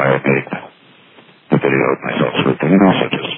I made a video of myself sleeping and also just